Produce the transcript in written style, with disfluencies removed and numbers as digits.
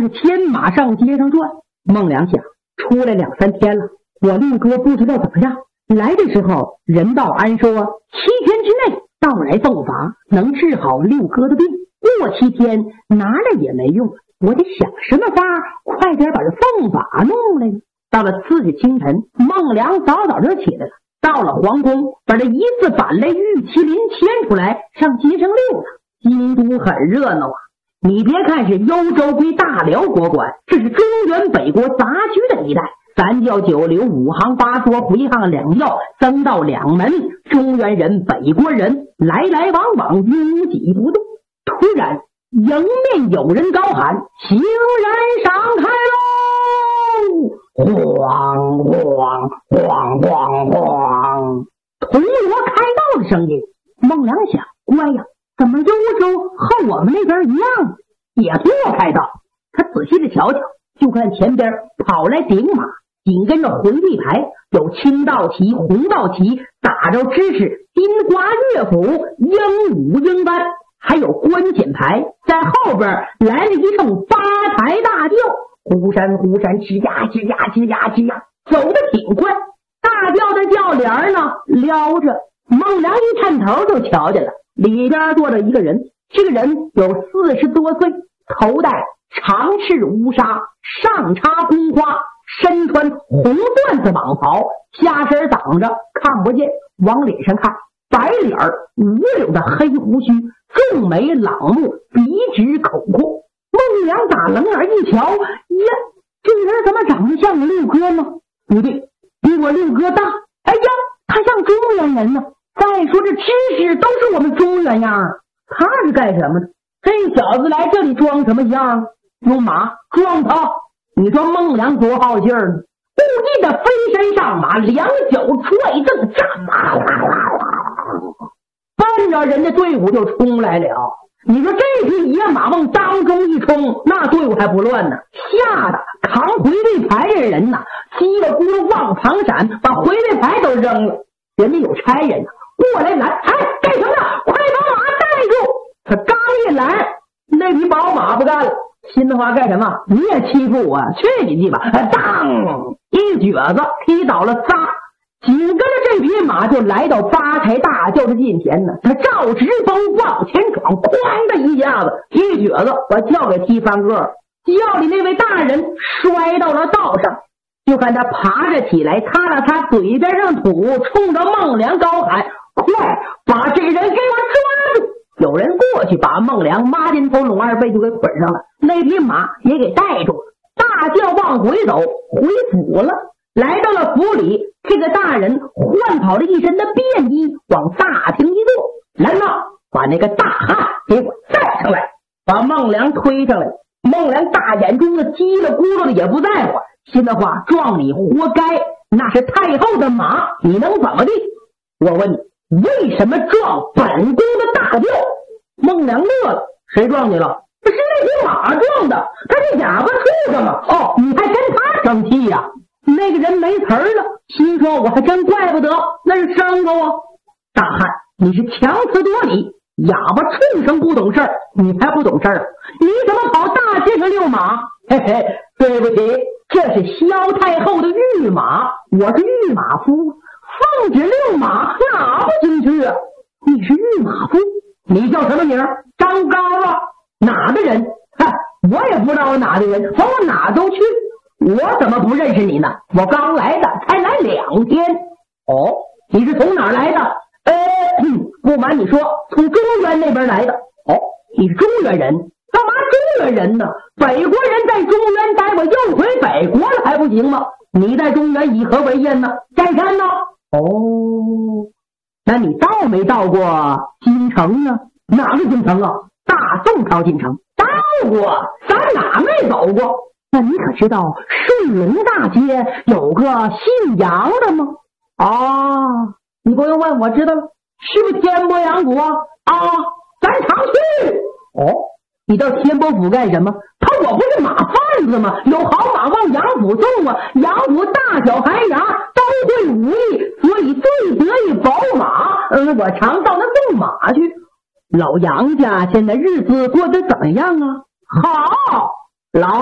是牵马上街上转。孟良想，出来2、3天了，我六哥不知道怎么样。来的时候任道安说7天之内到来奉法，能治好六哥的病。过7天拿来也没用，我得想什么法快点把这奉法弄来呢。到了次日清晨，孟良早就起来了，到了皇宫，把这一字板类玉麒麟牵出来上街上溜达。京都很热闹啊，你别看是幽州归大辽国管，这是中原北国杂居的一带，3教9流5行8桌回行2要3道2门，中原人北国人来来往往，拥挤不动。突然迎面有人高喊：行人闪开喽！晃晃晃晃晃，铜锣开道的声音。孟良想，乖呀，怎么幽州和我们那边一样，也给我开道？他仔细的瞧瞧，就看前边跑来顶马，紧跟着红地牌，有青道旗、红道旗，打着知识金花乐府、鹦鹉鹰班，还有关检牌，在后边来了一声发财大轿，呼山呼山，吱呀吱呀吱呀吱呀，走得挺快。大轿的轿帘呢撩着，孟良一探头就瞧见了，里边坐着一个人。这个人有40多岁，头戴长赤乌纱，上插宫花，身穿红缎子蟒袍，下身挡着看不见，往脸上看白脸五绺的黑胡须，重眉朗目，鼻直口阔。孟良打冷眼一瞧，呀，这人怎么长得像我六哥呢？不对，比我六哥大。哎呀，他像中原人呢。再说这知识都是我们中原样，他是干什么的？这小子来这里装什么样？用马装他？你说孟良多好劲儿呢？故意的飞身上马，两脚踹蹬，战马奔着人家队伍就冲来了。你说这匹野马往当中一冲，那队伍还不乱呢？吓得扛回力牌的人呐，叽里咕噜往旁闪，把回力牌都扔了。人家有差人呐，过来拦，哎，干什么呢？快把马带住！他刚一拦，那匹宝马不干了，心的话干什么？你也欺负我，去你鸡巴！当一蹶子踢倒了仨，紧跟着这匹马就来到发财大轿的近前呢。他照直风往前闯，哐的一下子，一蹶子把轿给踢翻个了。轿里那位大人摔到了道上，就看他爬着起来，擦了擦嘴边上土，冲着孟良高喊：快把这人给我抓住！有人过去把孟良抹金头龙二背就给捆上了，那匹马也给带住了。大轿往回走，回府了。来到了府里，这个大人换跑了一身的便衣，往大厅一坐。来吧，把那个大汉给我带上来，把孟良推上来。孟良大眼中的叽里咕噜的也不在乎，心的话撞你活该，那是太后的马，你能怎么地？我问你，为什么撞本宫的大轿？孟良乐了，谁撞你了？这是那匹马撞的，他这哑巴畜生啊！哦，你还跟他生气呀？那个人没词儿了，心说我还真怪不得，那是牲口啊！大汉，你是强词夺理，哑巴畜生不懂事儿，你还不懂事儿啊？你怎么跑大街上遛马？嘿嘿，对不起，这是萧太后的御马，我是御马夫，奉旨遛马哪不进去啊？你是御马夫，你叫什么名儿？张高啊？哪的人？我也不知道我哪的人，反正我哪都去。我怎么不认识你呢？我刚来的，才来2天。哦，你是从哪儿来的？不瞒你说，从中原那边来的。哦，你是中原人？干嘛中原人呢？北国人在中原待，我又回北国了还不行吗？你在中原以何为业呢？占山呢？哦，那你到没到过京城呢？哪个京城啊？大宋朝京城。到过，咱哪没走过？那你可知道顺龙大街有个姓杨的吗？你不用问，我知道了，是不是天波杨府啊？咱常去。你到天波府干什么？我不是马贩子吗？有好马往杨府送啊，杨府大小孩牙都会武艺，所以最得意宝马。我常到那送马去。老杨家现在日子过得怎么样啊？好，老